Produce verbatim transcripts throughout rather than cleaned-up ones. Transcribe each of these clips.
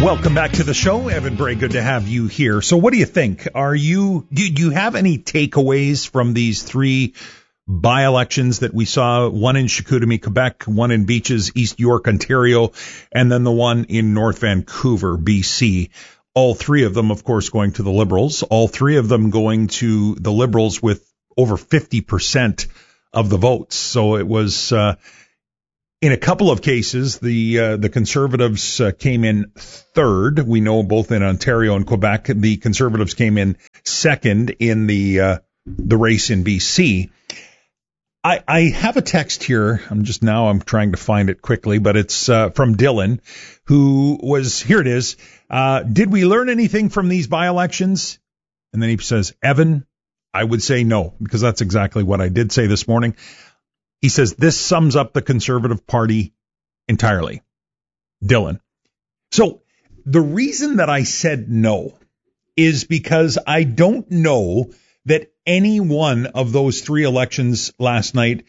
Welcome back to the show. Evan Bray, good to have you here. So what do you think? Are you, do, do you have any takeaways from these three by-elections that we saw? One in Chicoutimi, Quebec, one in Beaches, East York, Ontario, and then the one in North Vancouver, B C. All three of them, of course, going to the Liberals. All three of them going to the Liberals with over fifty percent of the votes. So it was, uh, in a couple of cases, the uh, the Conservatives uh, came in third. We know both in Ontario and Quebec, the Conservatives came in second in the uh, the race in B C. I, I have a text here. I'm just now I'm trying to find it quickly, but it's uh, from Dylan, who was here. It is. Uh, did we learn anything from these by-elections? And then he says, Evan, I would say no, because that's exactly what I did say this morning. He says, this sums up the Conservative Party entirely. Dylan. So the reason that I said no is because I don't know that any one of those three elections last night,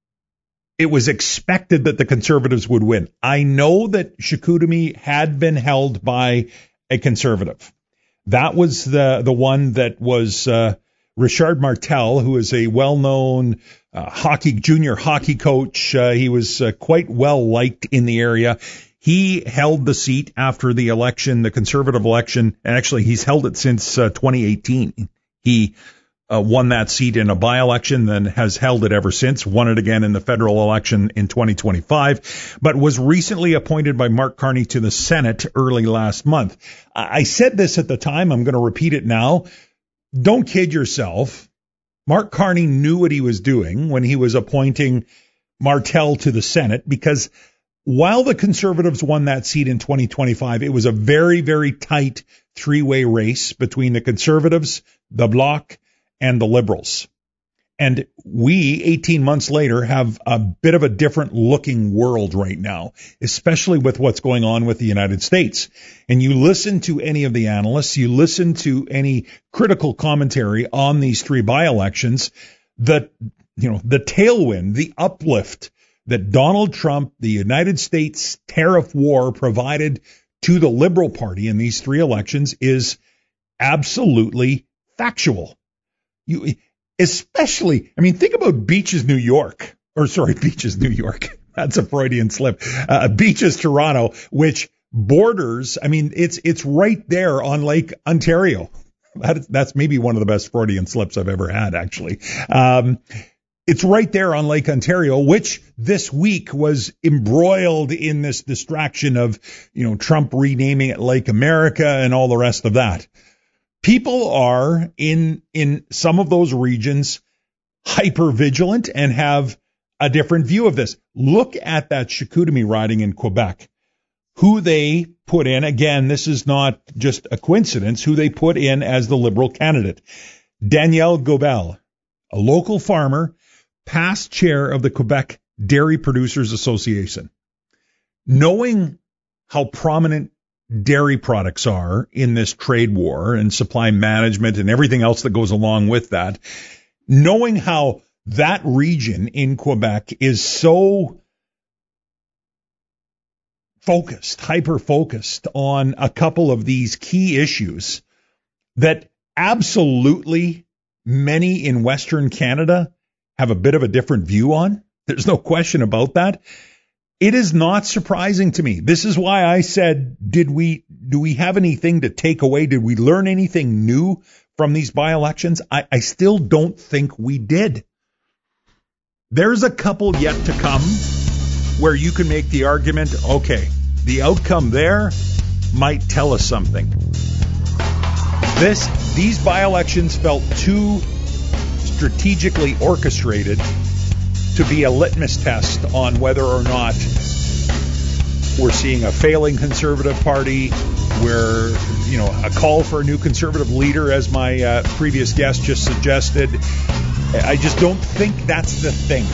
it was expected that the Conservatives would win. I know that Chicoutimi had been held by a Conservative. That was the, the one that was uh, Richard Martel, who is a well-known Uh, hockey, junior hockey coach. Uh, he was uh, quite well liked in the area. He held the seat after the election, the Conservative election, and actually he's held it since uh, twenty eighteen. He uh, won that seat in a by-election, then has held it ever since, won it again in the federal election in twenty twenty-five, but was recently appointed by Mark Carney to the Senate early last month. I, I said this at the time. I'm going to repeat it now. Don't kid yourself. Mark Carney knew what he was doing when he was appointing Martel to the Senate, because while the Conservatives won that seat in twenty twenty-five, it was a very, very tight three-way race between the Conservatives, the Bloc, and the Liberals. And we, eighteen months later, have a bit of a different looking world right now, especially with what's going on with the United States. And you listen to any of the analysts, you listen to any critical commentary on these three by-elections, that, you know, the tailwind, the uplift that Donald Trump, the United States tariff war provided to the Liberal Party in these three elections is absolutely factual. You, especially, I mean, think about Beaches, New York, or sorry, Beaches, New York. That's a Freudian slip. Uh, Beaches, Toronto, which borders, I mean, it's, it's right there on Lake Ontario. That, that's maybe one of the best Freudian slips I've ever had, actually. Um, it's right there on Lake Ontario, which this week was embroiled in this distraction of, you know, Trump renaming it Lake America and all the rest of that. People are in, in some of those regions hyper vigilant and have a different view of this. Look at that Chicoutimi riding in Quebec. Who they put in, again, this is not just a coincidence, who they put in as the Liberal candidate. Danielle Gobel, a local farmer, past chair of the Quebec Dairy Producers Association. Knowing how prominent dairy products are in this trade war and supply management and everything else that goes along with that, knowing how that region in Quebec is so focused, hyper-focused on a couple of these key issues that absolutely many in Western Canada have a bit of a different view on. There's no question about that. It is not surprising to me. This is why I said, did we, do we have anything to take away? Did we learn anything new from these by-elections? I, I still don't think we did. There's a couple yet to come where you can make the argument, okay, the outcome there might tell us something. This, these by-elections felt too strategically orchestrated to be a litmus test on whether or not we're seeing a failing Conservative Party, where, you know, a call for a new Conservative leader, as my uh, previous guest just suggested. I just don't think that's the thing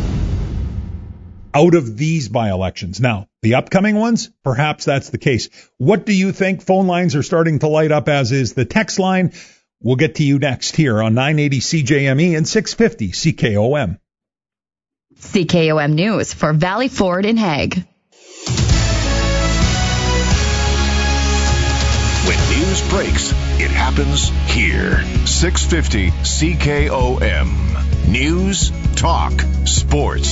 out of these by-elections. Now, the upcoming ones, perhaps that's the case. What do you think? Phone lines are starting to light up, as is the text line. We'll get to you next here on nine eighty C J M E and six fifty C K O M. C K O M News for Valley Ford in Hague. news breaks, it happens here. six fifty C K O M. News, talk, sports.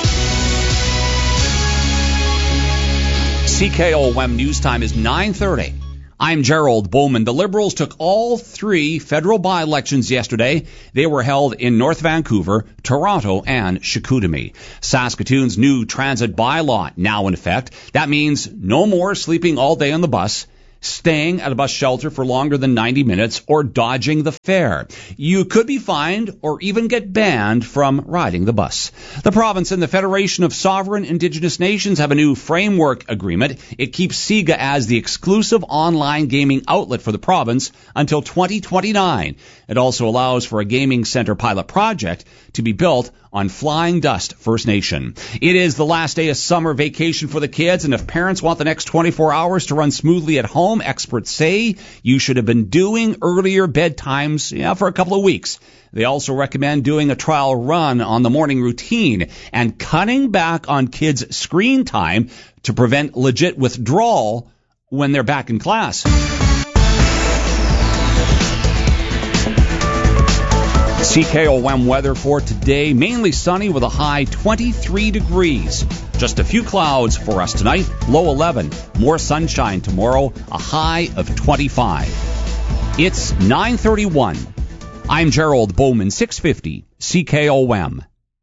C K O M News Time is nine thirty. I'm Gerald Bowman. The Liberals took all three federal by-elections yesterday. They were held in North Vancouver, Toronto, and Chicoutimi. Saskatoon's new transit bylaw now in effect. That means no more sleeping all day on the bus, staying at a bus shelter for longer than ninety minutes, or dodging the fare. You could be fined or even get banned from riding the bus. The province and the Federation of Sovereign Indigenous Nations have a new framework agreement. It keeps SIGA as the exclusive online gaming outlet for the province until twenty twenty-nine. It also allows for a gaming center pilot project to be built on Flying Dust First Nation. It is the last day of summer vacation for the kids, and if parents want the next twenty-four hours to run smoothly at home, experts say you should have been doing earlier bedtimes yeah, for a couple of weeks. They also recommend doing a trial run on the morning routine and cutting back on kids' screen time to prevent legit withdrawal when they're back in class. C K O M weather for today, mainly sunny with a high twenty-three degrees. Just a few clouds for us tonight, low eleven. More sunshine tomorrow, a high of twenty-five. It's nine thirty-one. I'm Gerald Bowman, six fifty C K O M.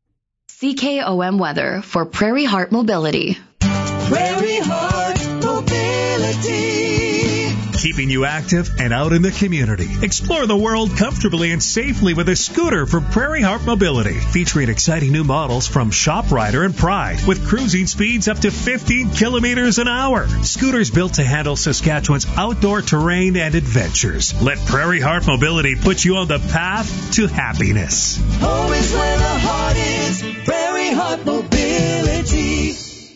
C K O M weather for Prairie Heart Mobility. Prairie Heart Mobility. Keeping you active and out in the community. Explore the world comfortably and safely with a scooter from Prairie Heart Mobility. Featuring exciting new models from ShopRider and Pride with cruising speeds up to fifteen kilometers an hour. Scooters built to handle Saskatchewan's outdoor terrain and adventures. Let Prairie Heart Mobility put you on the path to happiness. Home is where the heart is. Prairie Heart Mobility.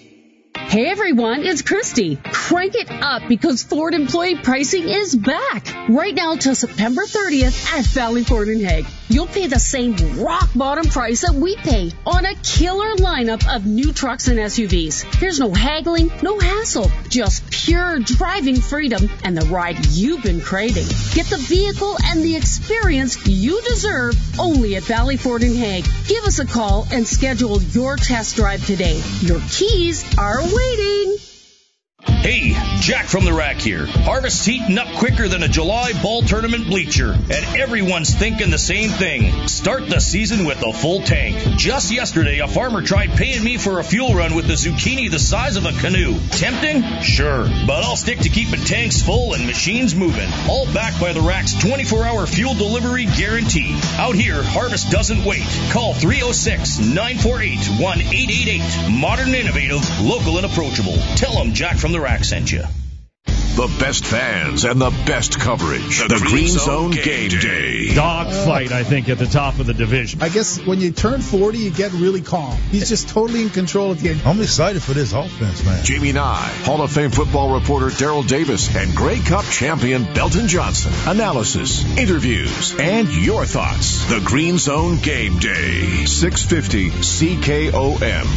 Hey everyone, it's Christy. Crank it up because Ford employee pricing is back. Right now till September thirtieth at Valley Ford in Hague. You'll pay the same rock bottom price that we pay on a killer lineup of new trucks and S U Vs. There's no haggling, no hassle, just pure driving freedom and the ride you've been craving. Get the vehicle and the experience you deserve only at Valley Ford in Hague. Give us a call and schedule your test drive today. Your keys are waiting. Hey, Jack from the Rack here. Harvest's heating up quicker than a July ball tournament bleacher, and everyone's thinking the same thing. Start the season with a full tank. Just yesterday, a farmer tried paying me for a fuel run with the zucchini the size of a canoe. Tempting? Sure, but I'll stick to keeping tanks full and machines moving. All backed by the Rack's twenty-four hour fuel delivery guarantee. Out here, Harvest doesn't wait. Call three oh six, nine four eight, one eight eight eight. Modern, innovative, local, and approachable. Tell them Jack from the Rack sent you. The best fans and the best coverage. The, the Green, Green Zone Game Day. Dogfight, I think, at the top of the division. I guess when you turn forty, you get really calm. He's just totally in control of the game. I'm excited for this offense, man. Jamie Nye, Hall of Fame football reporter Daryl Davis, and Grey Cup champion Belton Johnson. Analysis, interviews, and your thoughts. The Green Zone Game Day. six fifty C K O M.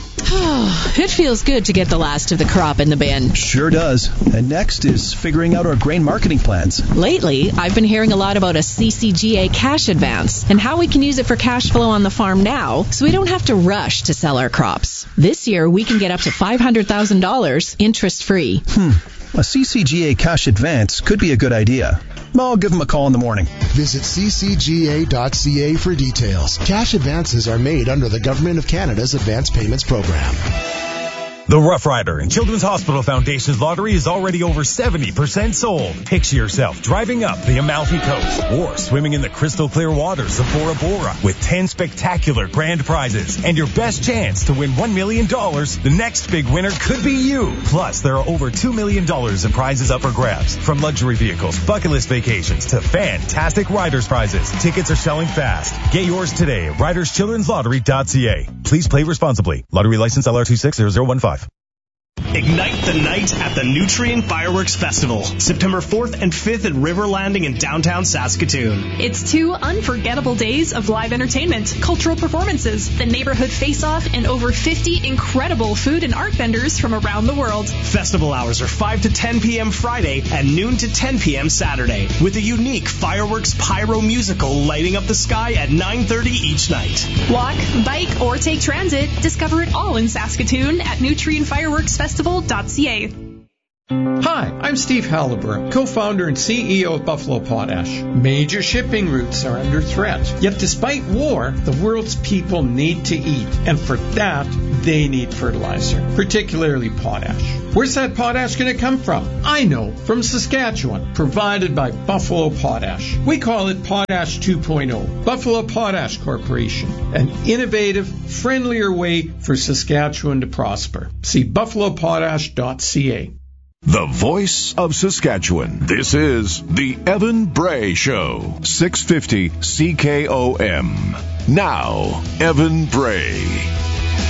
It feels good to get the last of the crop in the bin. Sure does. And next is figuring out our grain marketing plans. Lately, I've been hearing a lot about a C C G A cash advance and how we can use it for cash flow on the farm now so we don't have to rush to sell our crops. This year, we can get up to five hundred thousand dollars interest-free. Hmm. A C C G A cash advance could be a good idea. I'll give them a call in the morning. Visit c c g a dot c a for details. Cash advances are made under the Government of Canada's Advance Payments Program. The Rough Rider and Children's Hospital Foundation's lottery is already over seventy percent sold. Picture yourself driving up the Amalfi Coast or swimming in the crystal clear waters of Bora Bora with ten spectacular grand prizes and your best chance to win one million dollars. The next big winner could be you. Plus, there are over two million dollars in prizes up for grabs, from luxury vehicles, bucket list vacations, to fantastic riders prizes. Tickets are selling fast. Get yours today at riders children's lottery dot c a. Please play responsibly. Lottery license L R two six zero zero one five. Ignite the night at the Nutrien Fireworks Festival, September fourth and fifth at River Landing in downtown Saskatoon. It's two unforgettable days of live entertainment, cultural performances, the neighborhood face-off, and over fifty incredible food and art vendors from around the world. Festival hours are five to ten p.m. Friday and noon to ten p.m. Saturday, with a unique fireworks pyro musical lighting up the sky at nine thirty each night. Walk, bike, or take transit. Discover it all in Saskatoon at nutrien fireworks festival dot c a. Hi, I'm Steve Halliburton, co-founder and C E O of Buffalo Potash. Major shipping routes are under threat. Yet despite war, the world's people need to eat. And for that, they need fertilizer, particularly potash. Where's that potash going to come from? I know, from Saskatchewan, provided by Buffalo Potash. We call it Potash two point oh. Buffalo Potash Corporation, an innovative, friendlier way for Saskatchewan to prosper. See buffalo potash dot c a. The voice of Saskatchewan. This is the Evan Bray Show. six fifty C K O M. Now, Evan Bray.